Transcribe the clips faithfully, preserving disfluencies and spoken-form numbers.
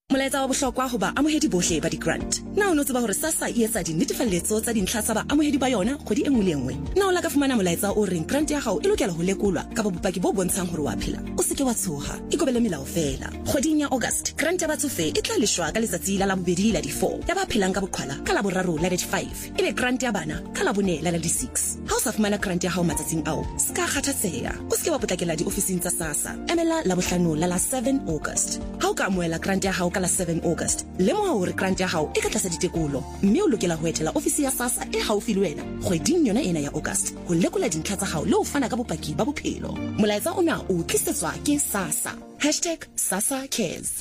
Molaetsa wa bohlokwa ho ba amohedi bohle ba di-grant. Na o no tseba hore SASSA e etsa dinetefaletso tsa dintlha tsa ba amohedi ba yona kgwedi e nngwe le nngwe. Na o la ka fumana molaetsa o reng grant ya hao e lokela ho lekolwa ka bopaki bo bontshang hore wa phela. O se ke wa tshoha, ikobele melao fela. Kgweding ya August, grant ya batsofe e tla leshwa ka letsatsi la labobedi la di four, ya ba phelang ka boqhwala ka laboraro la di five, ebe grant ya bana ka labone la di six. Ha o sa fumana grant ya hao matsatsing ao, ska kgathatseha. O se ke wa potlakela diofising tsa SASSA. Emela la bohlano la la seven August. Ha o ka amohela grant ya hao ka la seven August, lemoha hore grant ya hao e ka tlasa ditekolo, mme o lokela ho etela ofisi ya SASSA e haufi le wena kgweding yona ena ya August ho lekola dintlha tsa hao le ho fana ka bopaki ba bophelo. Molaetsa ona o tlisetswa ke SASSA. hashtag SASSA Cares.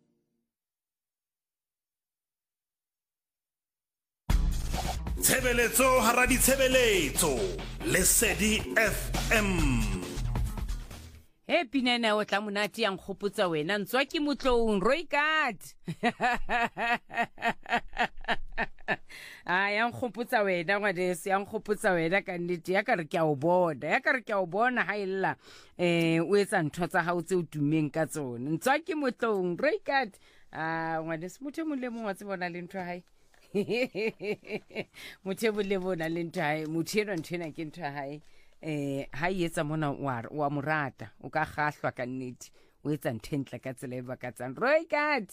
Tshebeletso hara ditshebeletso Lesedi F M. He pinana o tla monate yang khopotsa wena ntswa ke motlong Roycard. Ah yang khopotsa wena ngwadese yang khopotsa wena ka nnete ya ka re ke a o bona ya ka re ke a o bona ha illa eh o etsa ntho tsa hao tse o tumeng ka tsone ntswa ke motlong Roycard. Ah ngwadese motho mo le mo wa tsebona le ntho hai. Motho mo le bona le ntho hai motho eno ntena ke ntho hai. Eh ha etsa mona wa wa morata o ka gahlwa ka nnete o etsa nthentle ka tsela e ba ka tsang Roycard.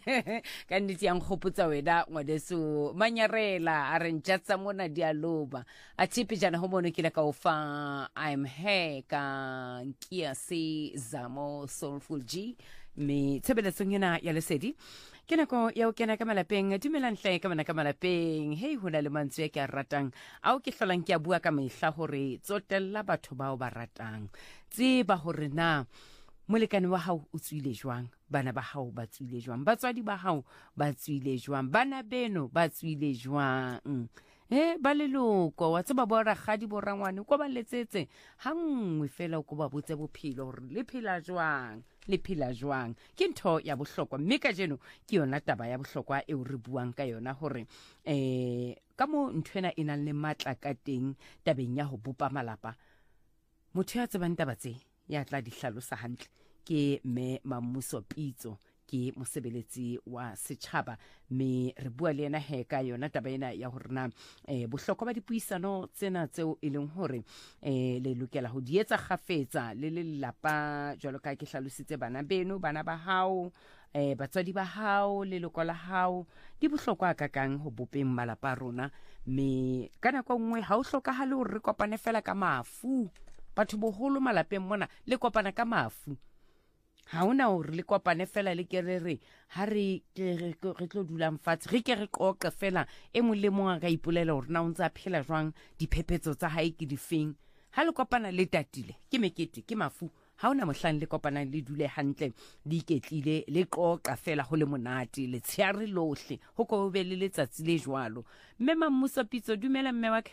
Ka nnete yang khopotsa wena ngwadeso manyarela a re ntjatsa mona dialoba a thipe jana ho bona ke la ka o fa I'm here ka kia se zamo soulful G me tsebeletsong yena ya Lesedi ke nako ya o kena ka malapeng dumelang hle ka bana ka malapeng hey hona le mantswe ke a ratang a o ke hlolang ke a bua ka mehla hore tsotella batho bao ba ratang tseba hore na molekane wa hao o tswile jwang bana ba hao ba tswile jwang batswadi ba hao ba tswile jwang bana beno ba tswile jwang eh ba leloko wa tseba bo ragadi bo rangwane ko ba letsetse hangwe fela o ko ba botse bophelo hore le phela jwang le phela jwang ke ntho ya bohlokwa mme ka jeno ke yona taba ya bohlokwa e o re buang ka yona hore eh ka mo nthwena ena le matla ka teng tabeng ya ho bopa malapa motho ya tsebang taba tse ya tla di hlalosa hantle ke me Mamuso Pitso ke mosebeletsi wa setjhaba me re bua le ena he ka yona taba ena ya hore na eh bohlokwa ba dipuisano tsena tseo e leng hore eh le lokela ho di etsa khafetsa le le lapa jwalo ka ke hlalositse bana beno bana ba hao eh batswadi ba hao le lokola hao di bohlokwa ka kang ho bopeng malapa rona me kana kwa nngwe ha o hlokahale hore re kopane fela ka mafu batho boholo malapeng mona le kopana ka mafu ha ona hore le kopane fela le kerere ha re re tlo dulang fatshe re ke re qoqa fela e mo le mo ga ipolela hore na o ntse a phela jwang diphephetso tsa hae ke difeng ha le kopana le tatile ke mekete ke mafu ha ona mohlang le kopana le dule hantle di iketlile le qoqa fela ho le monate le tshiare lohle ho ko be le letsatsi le jwalo mme Mamuso Pitso dumela mme wa ka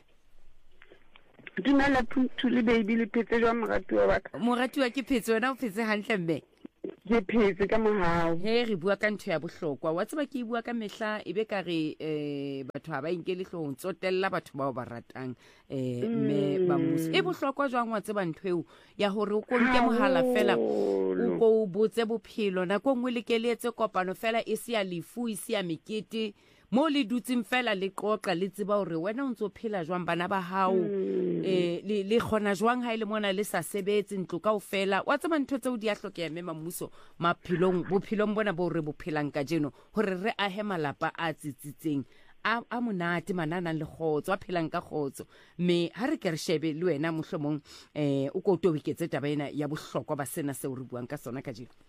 dumela Phutu le baby le phetse jwa moratuwa wa ka moratuwa ke phetse wena o phetse hantle mme ke phetse ka mohao he re bua ka ntho ya bohlokwa wa tseba ke bua ka mehla ebe ka re eh batho ha ba inkele hlong tsotella batho bao ba ratang eh mme Mamuso e bohlokwa jwang wa tseba ntho eo ya hore o konke mohala fela o go botse bophelo na go ngwe le keletse kopano fela e se ya lefu e se ya mekete mo le dutseng fela le qoqa le tseba hore wena o ntse o phela jwang bana ba hao eh le le khona jwang ha ile mona le sa sebetse ntlo kaofela wa tseba ntho tseo di a hlokeya mme Mamuso maphilong bophilong bona bo re bophelang ka jeno hore re ahe malapa a tsitsitseng a a monate manana le khotso a phelang ka khotso me ha re ke re shebe le wena mohlomong eh o ko tobiketse taba ena ya bohlokwa ba sena se o re buang ka sona ka jeno.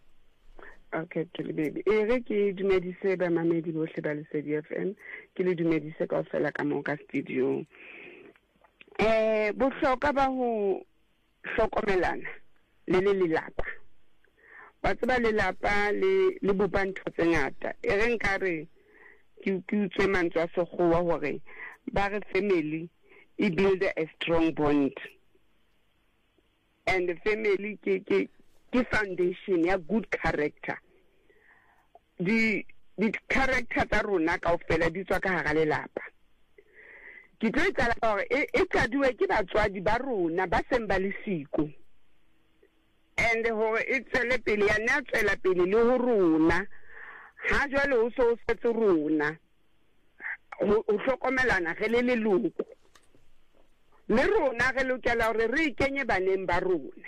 Okay, to baby. E re ke dumedise ba mamedi bohle ba Lesedi F M, ke le dumedise kaofela ka mo ka studio. Eh bohlokwa ba ho hlokomelana le le lelapa. Ba tseba lelapa le le bopa ntho tse ngata. E re nkare ke ke utswe mantswe a sekgowa hore ba re family e build a strong bond. And the family ke ke ke foundation ya good character. Di di character tsa rona kaofela di tswa ka hara lelapa. Ke tlo tsala hore e ka duwe ke batswadi ba rona ba seng ba le siko. And hore e tsele pele ya nna tsela pele le ho rona ha jwale o so o setse rona o hlokomelana re le leloko le rona re lokela hore re ikenye baneng ba rona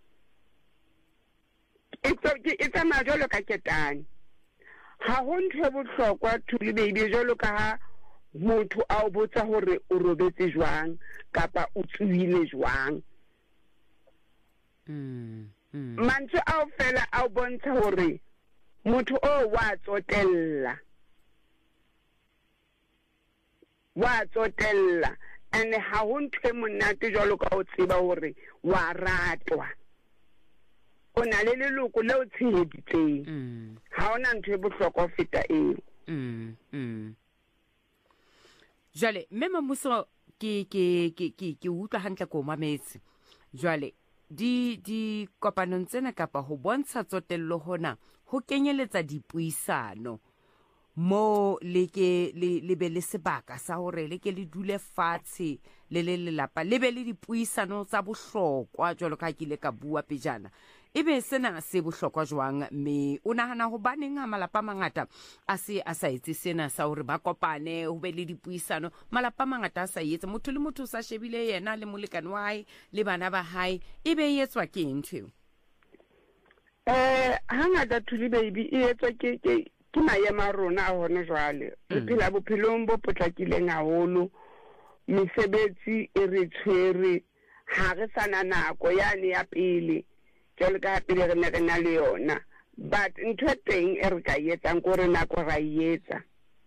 e tsamaya jwalo ka ketane ha ho ntho e bohlokwa Thuli baby jwalo ka ha motho a o botsa hore o robetse jwang kapa o tsuile jwang mm mm mantswe a o fela a o bontsha hore motho o wa tsotella wa tsotella ene ha ho ntho e monate jwalo ka o tseba hore wa ratwa o na le leloko le o tsheheditseng mm ha ona ntho e bohlokwa feta eo mm mm jale mme Mamuso ke ke ke ke ke utlwa hantle ko mametse jale di di kopanong tsena kapa ho bontsha tsotello hona ho kenyeletsa dipuisano mo le ke le be le sebaka sa hore le ke le dule fatshe le le lelapa le be le dipuisano tsa bohlokwa jwalo ka ke le ka bua pejana ebe sena se bohlokwa jwang me o nahana ho baneng ha malapa mangata a se a sa etse sena sa hore ba kopane ho be le dipuisano malapa mangata a sa etse motho le motho sa shebile yena le molekane wa hae le bana ba hae ebe e etswa ke ntho eh hangata Thuli baby e etswa ke ke ke maema rona a hona jwale re phela bophelong bo potlakileng haholo mesebetsi e re tshwere ha re sana nako yane ya pele jwale ka pele re ne re na le yona but ntho teng e re ka yetsang gore nako ra yetsa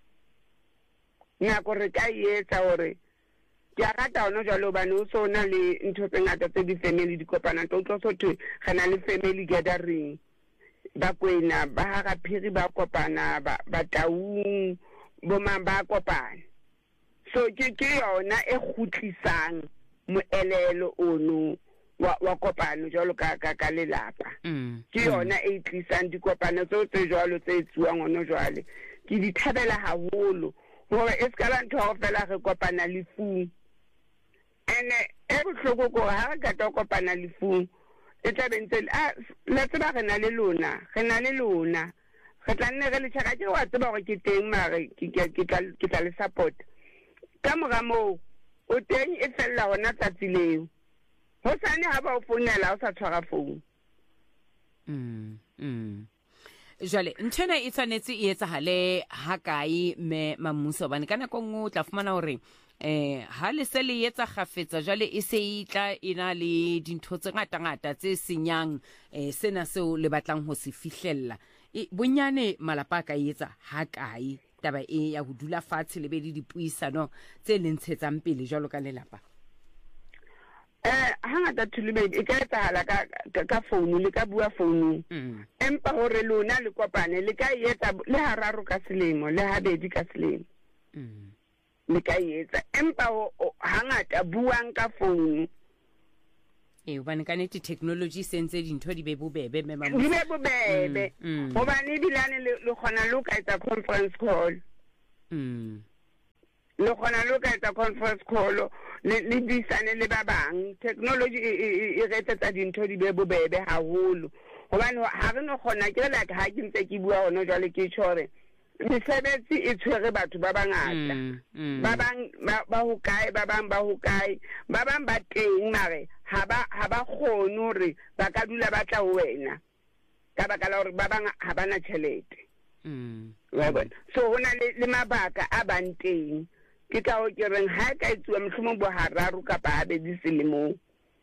nako re ka yetsa hore ke a rata hona jwale bana o so na le ntho tse ngata tse di family di kopana to tlo so thwe re na le family gathering ba kwena ba ha phiri ba kopana ba ba taung bo mang ba kopana so ke ke yona e khutlisang moelelo ono wa wa kopano jwalo ka ka ka lelapa ke yona e tlisang dikopano tse jwalo tse tsuwang ono jwale ke di thabela haholo hore e skala ntho ho fela re kopana le fu ene e bohloko go ha re ka to kopana le fu e tla bentse a le tseba re na le lona re na le lona re tla nne re le tshaka ke wa tseba gore ke teng mare ke ke tla ke tla le support ka moga mo o teng e fella hona tsatileo ho sane ha ba o founela o sa tshwara phone mm mm jale ntshena e tshwanetse e etsahale ha kae me Mamuso bane kana ko ngo tla fumana hore eh ha le se le etsa khafetsa jale e se itla ina le dintho tse ngata ngata tse senyang eh sena seo le batlang ho se fihlella e bonyane malapa ka etsa ha kae taba e ya ho dula fatshe le be le dipuisano tse lentshetsang pele jalo ka lelapa eh hangata Thuli baby e ka etsahala ka ka phone le ka bua phone empa hore lona le kopane le ka etsa le hararo ka selemo le habedi ka selemo le ka etsa empa hangata buang ka phone e bane ka nete technology sense dintho di be bobebe me mama di be bobebe ho bane dilane le khona lo ka etsa conference call mm le khona lo ka etsa conference call le le disane le ba bang technology e retsetsa dintho di be bobebe haholo hobane ha re no khona ke la ha ke ntse ke bua hona jwale ke tshore mesebetsi e tshwere batho ba bangata ba bang ba ho kae ba bang ba ho kae ba bang ba teng mare ha ba ha ba khone hore ba ka dula ba tla wena ka baka la hore ba bang ha bana tšhelete mm wa bona so hona le mabaka a bang teng ke ka o ke reng ha ka itsuwa mhlomo bo hararo ka ba be di selemo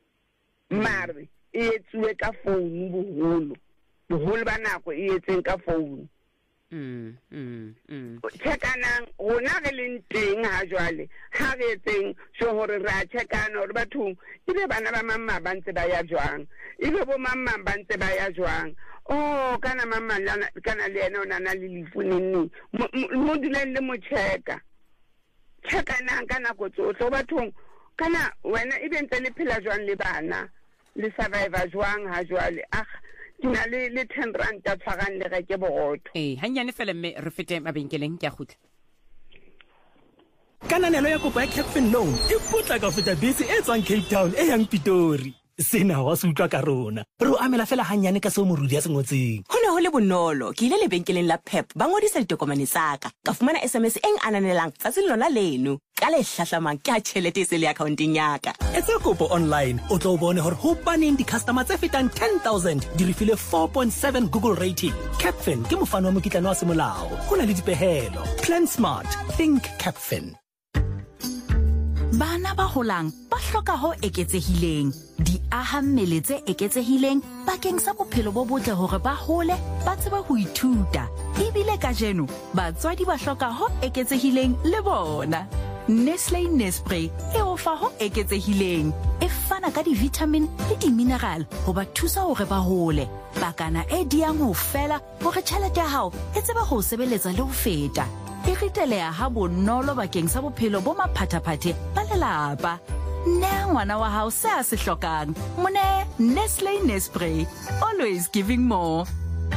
mare e etsuwe ka phone boholo boholo ba nako e etseng ka phone mm mm mm tshekana rona re leng teng ha jwale ha re etseng so hore ra tshekana hore batho ile bana ba mamma ba ntse ba ya jwang ile bo mamma ba ntse ba ya jwang oh kana mamma lana kana le ena ona na le lifu nini mo dile le mo tsheka tshekana kana go tsohle batho kana wena e bentse le phela jwang le bana le survivor jwang ha jwale ah kina le le ten rand ta tshwarang le reke boroto eh hanyane fela mme re fete mabenkeleng ke a khutla kananelo ya kopo ya Capfin loan e putla ka feta bese e tswang Cape Town e yang Pitori sena wa se utlwa ka rona re o amela fela hanyane ka seo morudi ya sengotseng hona ho le bonolo ke ile lebenkeleng la Pep ba ngodisa ditokomane tsa ka ka fumana S M S eng ananelang tsa lona leno ka le hlahlamang ke a tšhelete se le accounteng ya ka. Etsa kopo online o tlo bone hore ho baneng di-customer tse fetang ten thousand di refile four point seven Google rating. Capfin ke mofano wa mokitlano wa semolao. Ho na le dipehelo. Plan smart. Think Capfin. Bana ba holang ba hloka ho eketsehileng, di aha mmele tse eketsehileng bakeng sa bophelo bo botle hore ba hole ba tseba ho ithuta. Ebile kajeno batswadi ba hloka ho eketsehileng le bona. Nestlé Nespray e ofa ho eketsehileng, e fana ka di-vitamin le di-mineral ho ba thusa hore ba hole. Bakana e diang ho fela hore tjhelete ya hao e tseba ho sebeletsa le ho feta. E riteleha ha bonolo bakeng sa bophelo bo maphathaphathe ba lelapa. Nea ngwana wa hao se a se hlokang. Mone Nestlé Nespray, always giving more.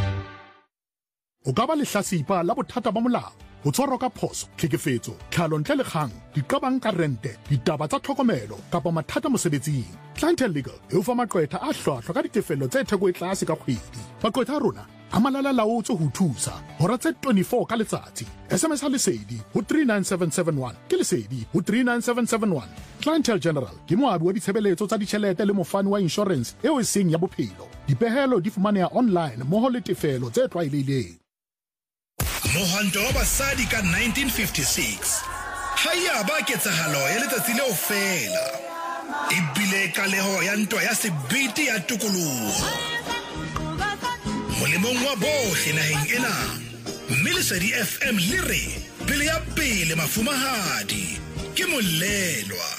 O ka ba lehlasipa la bothata ba molao, ho tshwarwa ka phoso, tlhekefetso, tlhalo ntle le kgang, diqabang ka rente, ditaba tsa tlhokomelo kapa mathata mosebetsing. Clientele Legal e o fa maqwetha a hlwahlwa ka ditefello tse theko e tlase ka kgwedi. Maqwetha a rona a malala laotswe ho thusa hora tse twenty-four ka letsatsi. S M S ha lesedi ho three nine seven seven one ke lesedi ho three nine seven seven one. Clientele General ke moabi wa ditshebeletso tsa ditjhelete le mofani wa insurance eo e seng ya bophelo. Dipehelo di fumaneha online moho le tefelo tse tlwaelehileng. Mohwanto wa basadi ka nineteen fifty-six. Haya ba ketsahalo ya letsatsi leo fela. Ebile kaleho ya ntwa ya sebete ya tokoloho. Molemong wa bohle naheng ena. Mme Lesedi F M le re pele ya pele mafumahadi ke molelwa.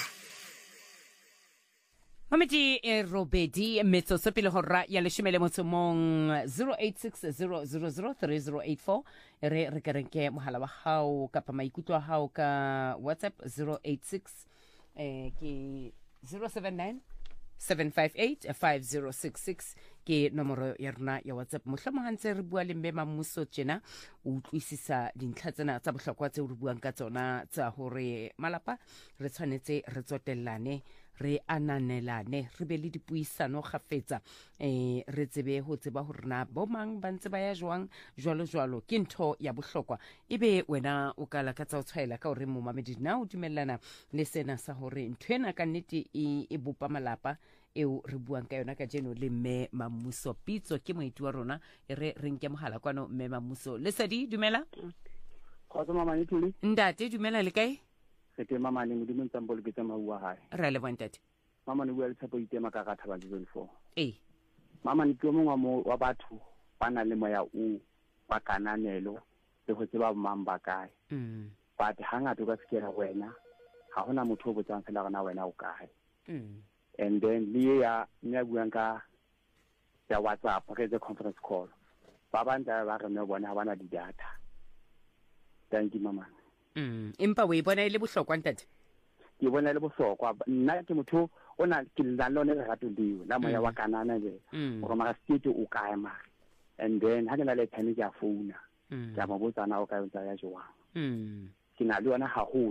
Mamedi e robedi metsotso pele hora ya leshome le motso mong zero eight six zero zero zero three zero eight four re re ke renke mohala wa hao kapa maikutlo a hao ka WhatsApp zero eight six eh ke zero seven nine seven five eight five zero six six ke nomoro ya rona ya WhatsApp. Mohlomong hantse re bua le mme Mamuso tjena o utlwisisa dintlha tsena tsa bohlokwa tse re buang ka tsona tsa hore malapa re tshwanetse re tsotellane, re ananelane, re be le dipuisano kgafetsa, eh re tsebe ho tseba hore na bo mang ba ntse ba ya jwang jwalo jwalo ke ntho ya bohlokwa. Ebe wena o kala ka tsa o tshwaela ka hore momamedi na o dumellana le sena sa hore nthwena ka nnete e, e bopa malapa eo re buang ka yona ka jeno le mme Mamuso. Pitso ke moeti wa rona e re re nke mohala kwano mme Mamuso. Lesedi dumela? Khotso mama ni tuli. Ndate dumela le kae? Ke mama ni modimo ntsambo le bitsa maua hae. Re le bontate. Mama ni bua le tshepo itema ka ka thaba le four. Eh. Mama ni ke mongwe mo wa batho ba na le moya o wa kananelo le go tseba mang ba kae. Mm. But hanga to ka sekela wena ha hona motho o botsang fela gona wena o kae. Mm. And then le ya nya buang ka ya WhatsApp re the conference call. Ba banta ba re no bona bana di data. Thank you mama. Mm. Empa we bona ile bohlokwa ntate. Ke bona ile bohlokwa nna ke motho ona ke la lone le rato diwe la moya wa kanana le gore mara state o kae mara. And then ha ke na le panic ya phone. Ke a mo botsa na o kae ntse ya jwang. Mm. Ke na le yona haholo.